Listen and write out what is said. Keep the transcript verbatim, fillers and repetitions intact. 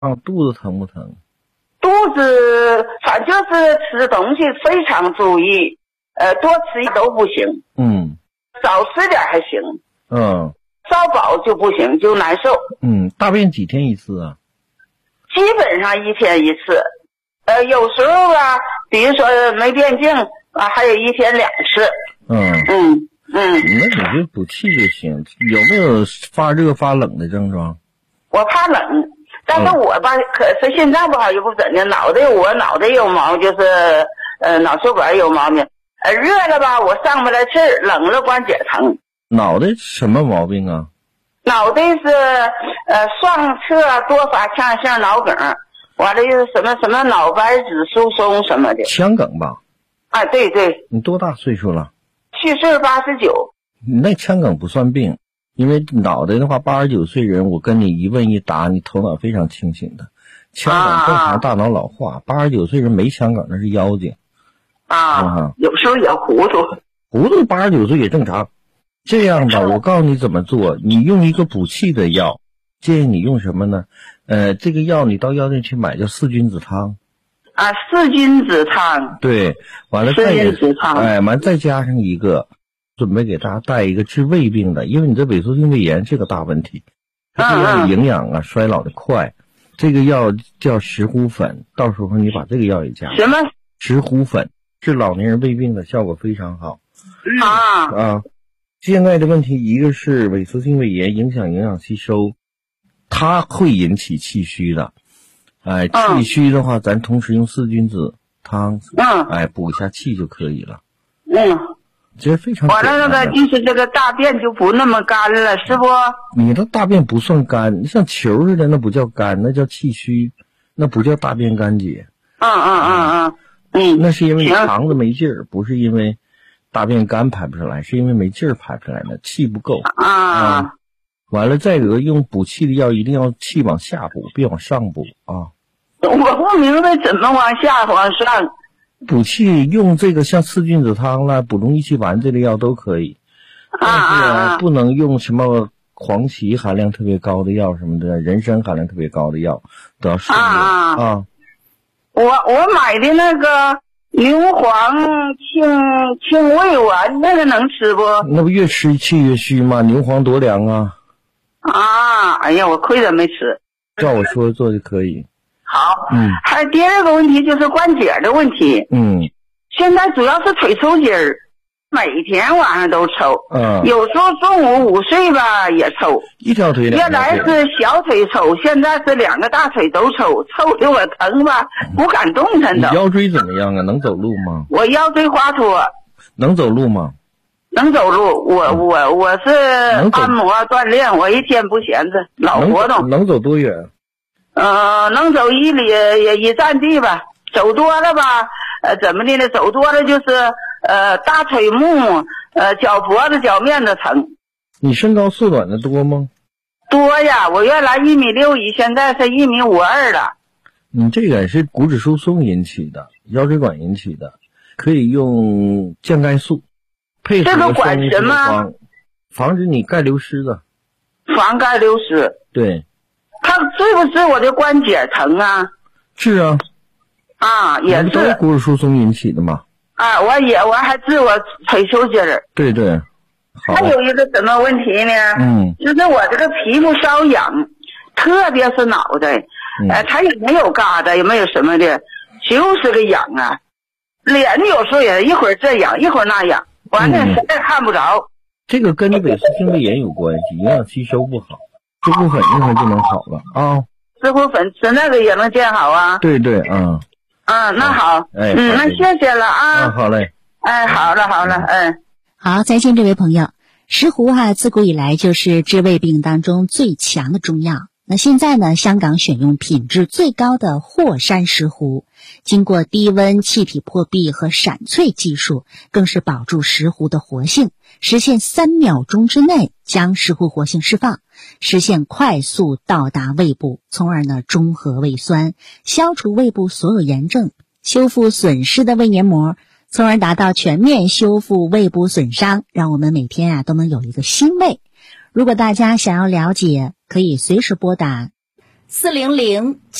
啊，肚子疼不疼？ 肚子反正就是吃东西非常注意，呃，多吃都不行。 嗯， 少吃点还行。 嗯， 稍饱就不行，就难受。 嗯，大便几天一次啊？ 基本上一天一次。呃，有时候啊，比如说没变净啊，还有一天两次。 嗯嗯嗯。 那你就补气就行。有没有发热发冷的症状？ 我怕冷，但是我吧，嗯、可是心脏不好又不怎的，脑袋我脑袋有毛病，就是呃脑血管有毛病。呃，热了吧我上不来气儿，冷了关节疼。 脑袋什么毛病啊？ 脑袋是呃双侧多发腔性脑梗，完了又是什么什么脑白质疏松什么的。 腔梗吧？ 啊，对对。 你多大岁数了？ 虚岁八十九。 你那腔梗不算病。因为脑袋的话，八十九岁人，我跟你一问一答，你头脑非常清醒的。腔梗正常大脑老化，八十九岁人没腔梗那是妖精。 啊，嗯、有时候也糊涂。 糊涂八十九岁也正常。这样吧，我告诉你怎么做，你用一个补气的药，建议你用什么呢？呃，这个药你到药店去买，叫四君子汤。 啊，四君子汤。 对，完了再四君子汤， 哎，完再加上一个。准备给大家带一个治胃病的，因为你这萎缩性胃炎是个大问题，这个营养啊衰老的快。这个药叫石斛粉，到时候你把这个药也加。 什么？ 石斛粉治老年人胃病的效果非常好。 啊啊，现在的问题一个是萎缩性胃炎影响营养吸收，它会引起气虚的。哎，气虚的话，嗯、咱同时用四君子汤， 嗯， 哎，补一下气就可以了。 嗯。 其实非常完了，那个就是这个大便就不那么干了，是不？ 你的大便不算干，像球似的，那不叫干，那叫气虚，那不叫大便干结。 嗯嗯嗯嗯嗯， 那是因为你肠子没劲儿，不是因为大便干排不出来，是因为没劲儿排不出来的，气不够。 啊。 啊完了，再有用补气的药，一定要气往下补，别往上补啊。 我不明白怎么往下往上。 补气用这个像四君子汤啦、补中益气丸这类药都可以，但是啊，不能用什么黄芪含量特别高的药什么的，人参含量特别高的药都要慎用啊。啊我我买的那个牛黄清清胃丸，那个能吃不？ 那不越吃气越虚吗？牛黄多凉啊！ 啊，哎呀，我亏得没吃。 照我说的做就可以。 好， 嗯， 还有第二个问题就是关节的问题。 嗯， 现在主要是腿抽筋儿，每天晚上都抽。 嗯， 有时候中午午睡吧也抽。 一条腿两条腿。 原来是小腿抽，现在是两个大腿都抽，抽的我疼吧，不敢动弹都。 你腰椎怎么样啊？能走路吗？ 我腰椎滑脱。 能走路吗？ 能走路，我我我是按摩锻炼，我一天不闲着，老活动。 能走多远？ 呃，能走一里也一站地吧，走多了吧，呃，怎么的呢？走多了就是呃大腿目，呃脚脖子、脚面子疼。 你身高缩短的多吗？ 多呀，我原来一米六一，现在是一米五二了。 你这个是骨质疏松引起的，腰椎管引起的，可以用降钙素配合双阴之方，防止你钙流失的。 防钙流失。 对。 它治不治我的关节疼啊？ 治啊。 啊，也治。 都是骨质疏松引起的嘛。 啊，我也我还治我腿抽筋儿。 对对。好。 还有一个什么问题呢？ 嗯。 就是我这个皮肤瘙痒，特别是脑袋， 嗯、 呃，它也没有疙瘩，也没有什么的，就是个痒啊。脸有时候也一会儿这痒，一会儿那痒，完了实在看不着。 嗯、这个跟你萎缩性胃炎有关系，营养吸收不好。石斛粉一会儿就能好了啊！ 石斛粉吃那个也能见好啊？ 对对，嗯。 啊，那好， 哎， 嗯，那谢谢了啊。 啊，好嘞。 哎，好了好了，嗯。 好，再见，这位朋友。石斛哈、啊，自古以来就是治胃病当中最强的中药。那现在呢，香港选用品质最高的霍山石斛，经过低温气体破壁和闪萃技术，更是保住石斛的活性，实现三秒钟之内将石斛活性释放，实现快速到达胃部，从而呢中和胃酸，消除胃部所有炎症，修复损失的胃黏膜，从而达到全面修复胃部损伤，让我们每天啊都能有一个新胃。如果大家想要了解，可以随时拨打四零零